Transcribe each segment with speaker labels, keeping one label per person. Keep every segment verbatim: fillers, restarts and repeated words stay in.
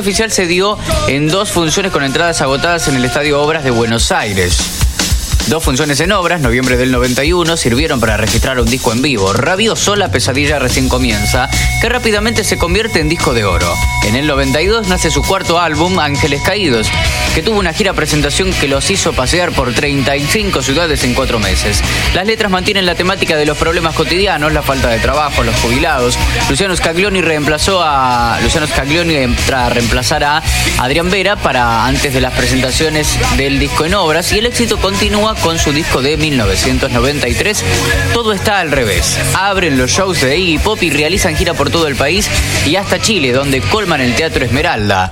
Speaker 1: oficial se dio en dos funciones con entradas agotadas en el Estadio Obras de Buenos Aires. Dos funciones en Obras, noviembre del noventa y uno, sirvieron para registrar un disco en vivo, Rabioso, la pesadilla recién comienza, que rápidamente se convierte en disco de oro. En el noventa y dos nace su cuarto álbum, Ángeles Caídos, que tuvo una gira presentación que los hizo pasear por treinta y cinco ciudades en cuatro meses. Las letras mantienen la temática de los problemas cotidianos, la falta de trabajo, los jubilados. Luciano Scaglioni reemplazó a Luciano Scaglioni entra a reemplazar a Adrián Vera para antes de las presentaciones del disco en Obras, y el éxito continúa con su disco de mil novecientos noventa y tres, Todo está al revés. Abren los shows de Iggy Pop y realizan gira por todo el país y hasta Chile, donde colman el Teatro Esmeralda.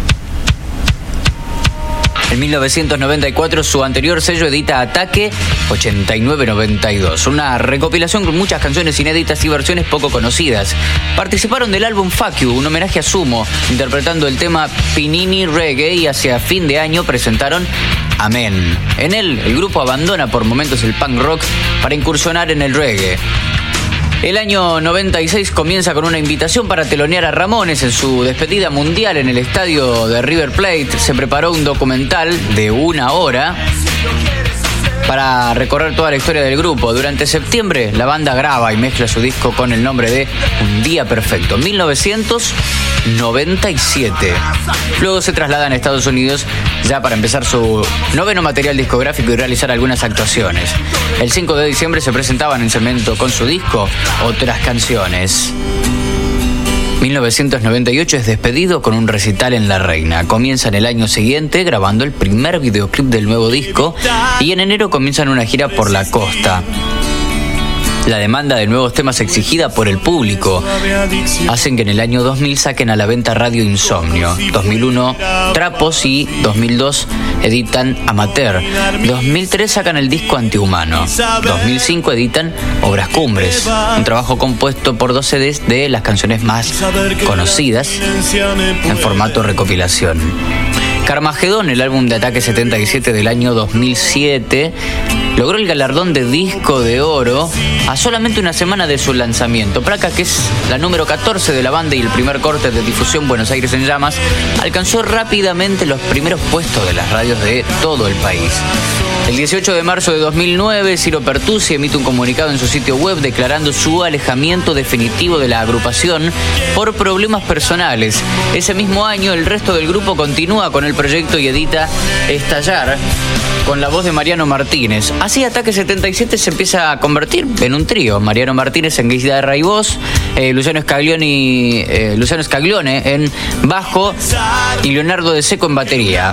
Speaker 1: En mil novecientos noventa y cuatro su anterior sello edita Ataque ochenta y nueve noventa y dos, una recopilación con muchas canciones inéditas y versiones poco conocidas. Participaron del álbum Fuck You, un homenaje a Sumo, interpretando el tema Pinini Reggae, y hacia fin de año presentaron Amén. En él, el grupo abandona por momentos el punk rock para incursionar en el reggae. El año noventa y seis comienza con una invitación para telonear a Ramones en su despedida mundial en el estadio de River Plate. Se preparó un documental de una hora para recorrer toda la historia del grupo. Durante septiembre, la banda graba y mezcla su disco con el nombre de Un Día Perfecto, mil novecientos noventa y siete. Luego se trasladan a Estados Unidos ya para empezar su noveno material discográfico y realizar algunas actuaciones. El cinco de diciembre se presentaban en Cemento con su disco Otras Canciones. mil novecientos noventa y ocho es despedido con un recital en La Reina. Comienzan el año siguiente grabando el primer videoclip del nuevo disco y en enero comienzan una gira por la costa. La demanda de nuevos temas exigida por el público hacen que en el año dos mil saquen a la venta Radio Insomnio. dos mil uno Trapos y dos mil dos editan Amateur. dos mil tres sacan el disco Antihumano. dos mil cinco editan Obras Cumbres, un trabajo compuesto por dos C Ds de las canciones más conocidas en formato recopilación. Carmagedón, el álbum de Ataque setenta y siete del año dos mil siete, logró el galardón de disco de oro a solamente una semana de su lanzamiento. Praca, que es la número catorce de la banda y el primer corte de difusión Buenos Aires en llamas, alcanzó rápidamente los primeros puestos de las radios de todo el país. El dieciocho de marzo de dos mil nueve, Ciro Pertusi emite un comunicado en su sitio web declarando su alejamiento definitivo de la agrupación por problemas personales. Ese mismo año, el resto del grupo continúa con el proyecto y edita Estallar con la voz de Mariano Martínez. Así Ataque setenta y siete se empieza a convertir en un trío. Mariano Martínez en guitarra y voz, eh, Luciano Scaglioni, eh, Luciano Scaglione en bajo y Leonardo De Seco en batería.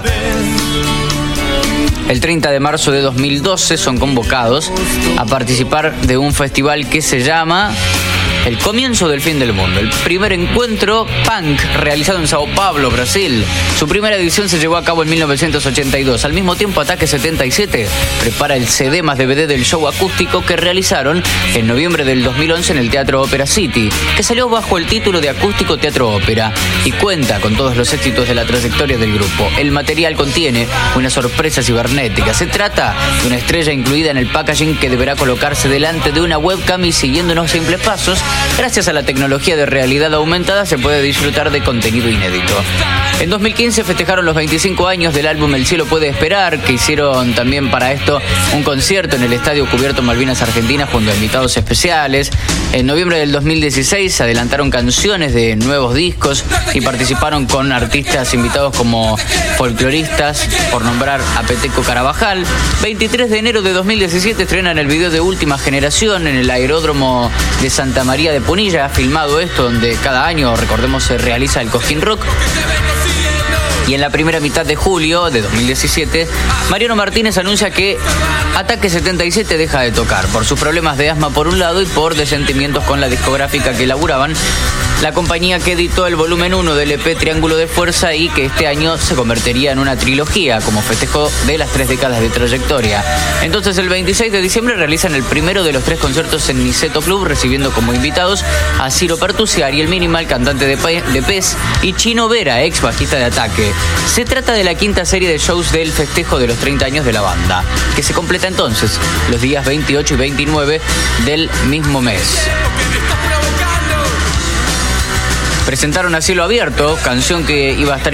Speaker 1: El treinta de marzo de dos mil doce son convocados a participar de un festival que se llama El Comienzo del Fin del Mundo, el primer encuentro punk realizado en Sao Paulo, Brasil. Su primera edición se llevó a cabo en mil novecientos ochenta y dos. Al mismo tiempo, Ataque setenta y siete prepara el C D más D V D del show acústico que realizaron en noviembre del dos mil once en el Teatro Ópera City, que salió bajo el título de Acústico Teatro Ópera y cuenta con todos los éxitos de la trayectoria del grupo. El material contiene una sorpresa cibernética. Se trata de una estrella incluida en el packaging que deberá colocarse delante de una webcam y siguiendo unos simples pasos. Gracias a la tecnología de realidad aumentada se puede disfrutar de contenido inédito. En dos mil quince festejaron los veinticinco años del álbum El Cielo Puede Esperar, que hicieron también para esto un concierto en el Estadio Cubierto Malvinas Argentina junto a invitados especiales. En noviembre del dos mil dieciséis se adelantaron canciones de nuevos discos y participaron con artistas invitados como folcloristas, por nombrar a Peteco Carabajal. veintitrés de enero de dos mil diecisiete estrenan el video de Última Generación en el aeródromo de Santa María de Punilla, filmado esto, donde cada año, recordemos, se realiza el Cosquín Rock. Y en la primera mitad de julio de dos mil diecisiete, Mariano Martínez anuncia que Ataque setenta y siete deja de tocar por sus problemas de asma por un lado y por desentimientos con la discográfica que laburaban, la compañía que editó el volumen uno del E P Triángulo de Fuerza y que este año se convertiría en una trilogía como festejo de las tres décadas de trayectoria. Entonces el veintiséis de diciembre realizan el primero de los tres conciertos en Niceto Club, recibiendo como invitados a Ciro Pertusi, Ariel Minimal, cantante de, Pe- de Pez, y Chino Vera, ex bajista de Ataque. Se trata de la quinta serie de shows del festejo de los treinta años de la banda, que se completa entonces los días veintiocho y veintinueve del mismo mes. Presentaron A Cielo Abierto, canción que iba a estar